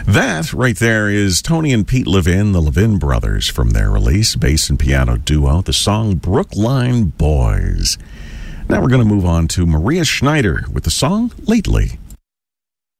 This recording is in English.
That right there is Tony and Pete Levin, the Levin brothers, from their release, bass and piano duo, the song Brookline Boys. Now we're going to move on to Maria Schneider with the song Lately.